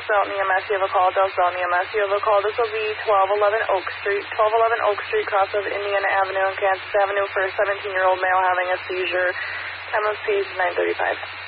Dalton EMS, you have a call. Dallas Dalton EMS, you have a call. This will be 1211 Oak Street. 1211 Oak Street, cross of Indiana Avenue and Kansas Avenue for a 17-year-old male having a seizure. Time of speed 9:35.